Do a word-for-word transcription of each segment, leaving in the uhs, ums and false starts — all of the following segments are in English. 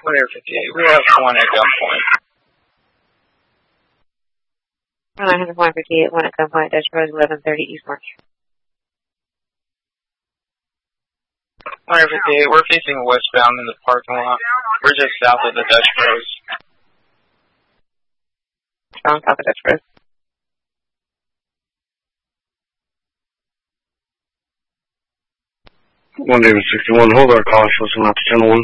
one Air fifty-eight, we have one at gunpoint. nine one fifty-eight, one at gunpoint, Dutch Bros, eleven thirty East March. one Air fifty-eight, we're facing westbound in the parking lot. We're just south of the Dutch Bros. Strong south of Dutch Bros. one David sixty-one, hold our call, listen out to channel one.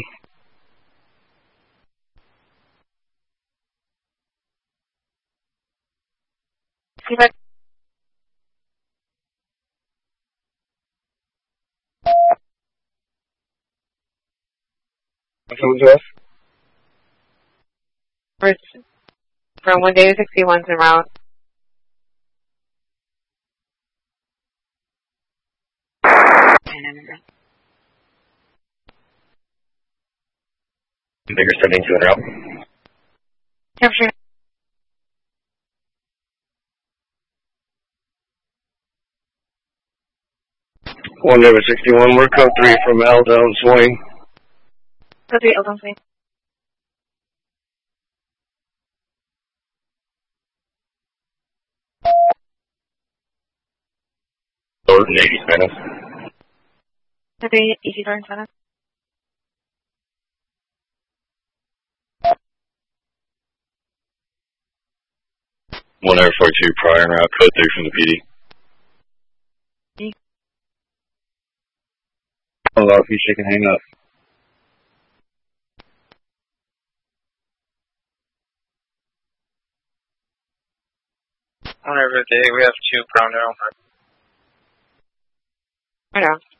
See back. Someone's off? From one David sixty-one to route. Bigger seventy-two en route. Temperature. one David sixty-one, we're code three from L down swing. Code three, L down swing. Thornton, eighty Spanish. Code three, easy door in front of. one Air forty-two, prior en route, code three from the P D. D. Hello, if you can hang up. one Air fifty-eight, we have two prone now. Right on.